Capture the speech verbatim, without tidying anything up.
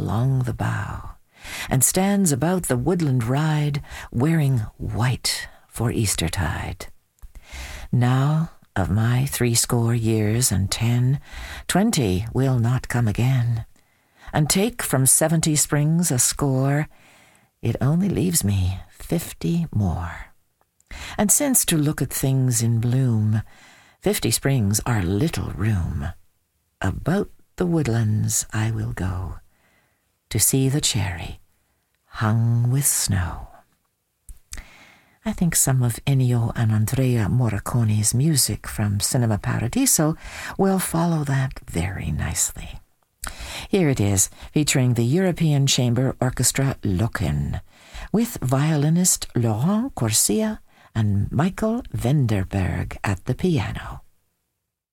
along the bough, and stands about the woodland ride, wearing white for Eastertide. Now, of my threescore years and ten, twenty will not come again, and take from seventy springs a score, it only leaves me fifty more. And since to look at things in bloom, fifty springs are little room, about the woodlands I will go, to see the cherry hung with snow. I think some of Ennio and Andrea Morricone's music from Cinema Paradiso will follow that very nicely. Here it is, featuring the European Chamber Orchestra Loken, with violinist Laurent Corsia and Michael Venderberg at the piano.